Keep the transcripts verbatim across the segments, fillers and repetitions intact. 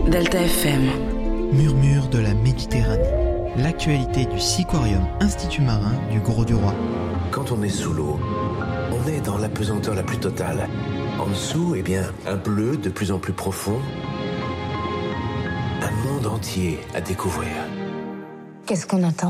Delta F M. Murmure de la Méditerranée. L'actualité du Siquarium Institut Marin du Grau-du-Roi. Quand on est sous l'eau, on est dans l'apesanteur la plus totale. En dessous, eh bien, un bleu de plus en plus profond. Un monde entier à découvrir. Qu'est-ce qu'on attend ?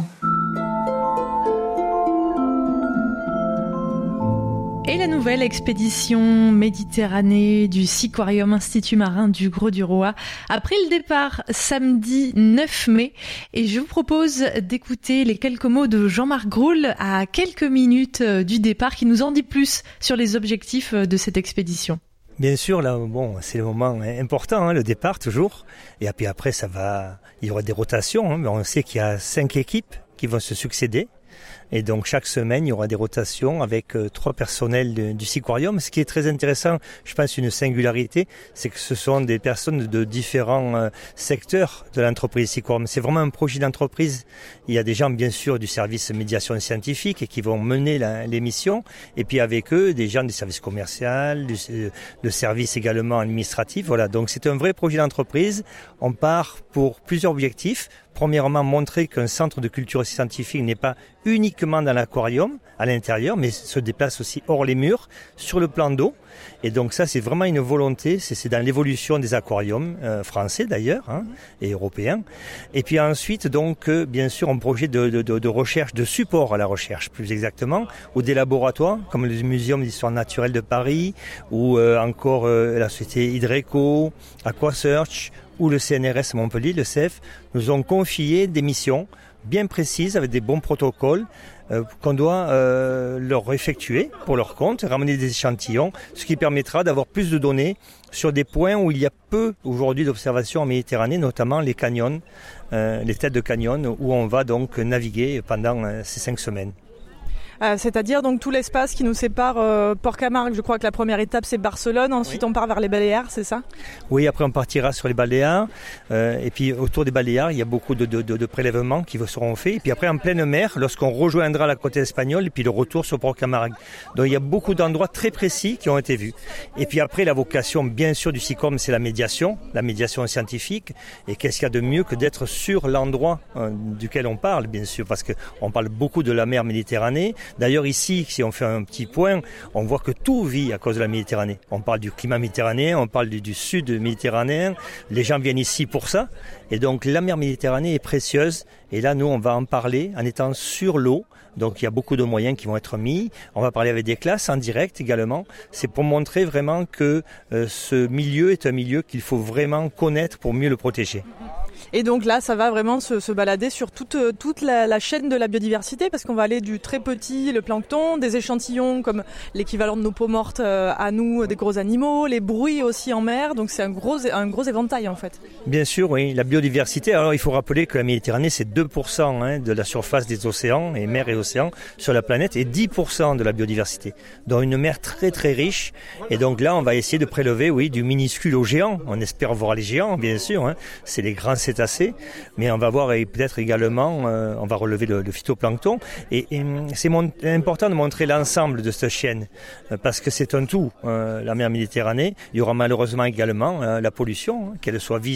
Et la nouvelle expédition Méditerranée du Siquarium Institut Marin du Grau-du-Roi a pris le départ samedi neuf mai. Et je vous propose d'écouter les quelques mots de Jean-Marc Groul à quelques minutes du départ, qui nous en dit plus sur les objectifs de cette expédition. Bien sûr, là, bon, c'est le moment important, hein, le départ toujours. Et puis après, ça va, il y aura des rotations. Hein, mais on sait qu'il y a cinq équipes qui vont se succéder. Et donc chaque semaine, il y aura des rotations avec euh, trois personnels de, du Siquarium. Ce qui est très intéressant, je pense une singularité, c'est que ce sont des personnes de différents euh, secteurs de l'entreprise Siquarium. C'est vraiment un projet d'entreprise. Il y a des gens bien sûr du service médiation scientifique qui vont mener la, l'émission. Et puis avec eux, des gens du service commercial, du euh, le service également administratif. Voilà, donc c'est un vrai projet d'entreprise. On part pour plusieurs objectifs. Premièrement, montrer qu'un centre de culture scientifique n'est pas uniquement dans l'aquarium, à l'intérieur, mais se déplace aussi hors les murs, sur le plan d'eau. Et donc ça, c'est vraiment une volonté, c'est, c'est dans l'évolution des aquariums, euh, français d'ailleurs, hein, et européens. Et puis ensuite, donc, euh, bien sûr, un projet de, de, de, de recherche, de support à la recherche, plus exactement, ou des laboratoires, comme le Muséum d'histoire naturelle de Paris, ou euh, encore euh, la société Hydreco, Aquasearch, ou le C N R S Montpellier, le C E F, nous ont confié des missions bien précises avec des bons protocoles euh, qu'on doit euh, leur effectuer pour leur compte, ramener des échantillons, ce qui permettra d'avoir plus de données sur des points où il y a peu aujourd'hui d'observations en Méditerranée, notamment les canyons, euh, les têtes de canyons, où on va donc naviguer pendant euh, ces cinq semaines. Euh, c'est-à-dire donc tout l'espace qui nous sépare euh, Port-Camargue. Je crois que la première étape c'est Barcelone, ensuite oui. On part vers les Baléares, c'est ça ? Oui, après on partira sur les Baléares, euh, et puis autour des Baléares il y a beaucoup de, de, de, de prélèvements qui seront faits, et puis après en pleine mer, lorsqu'on rejoindra la côte espagnole, et puis le retour sur Port-Camargue. Donc il y a beaucoup d'endroits très précis qui ont été vus. Et puis après la vocation bien sûr du Siquarium, c'est la médiation, la médiation scientifique, et qu'est-ce qu'il y a de mieux que d'être sur l'endroit euh, duquel on parle, bien sûr, parce qu'on parle beaucoup de la mer Méditerranée. D'ailleurs ici, si on fait un petit point, on voit que tout vit à cause de la Méditerranée. On parle du climat méditerranéen, on parle du, du sud méditerranéen, les gens viennent ici pour ça. Et donc la mer Méditerranée est précieuse, et là nous on va en parler en étant sur l'eau. Donc il y a beaucoup de moyens qui vont être mis. On va parler avec des classes en direct également. C'est pour montrer vraiment que euh, ce milieu est un milieu qu'il faut vraiment connaître pour mieux le protéger. Et donc là, ça va vraiment se, se balader sur toute, toute la, la chaîne de la biodiversité, parce qu'on va aller du très petit, le plancton, des échantillons comme l'équivalent de nos peaux mortes euh, à nous, des gros animaux, les bruits aussi en mer. Donc c'est un gros, un gros éventail en fait. Bien sûr, oui, la biodiversité. Alors il faut rappeler que la Méditerranée, c'est deux pour cent hein, de la surface des océans, et mers et océans sur la planète, et dix pour cent de la biodiversité. Donc une mer très très riche. Et donc là, on va essayer de prélever, oui, du minuscule au géant. On espère voir les géants, bien sûr. Hein. C'est les grands cétacés. Mais on va voir et peut-être également, euh, on va relever le, le phytoplancton. Et, et c'est mon, important de montrer l'ensemble de cette chaîne, euh, parce que c'est un tout, euh, la mer Méditerranée. Il y aura malheureusement également euh, la pollution, hein, qu'elle soit visible.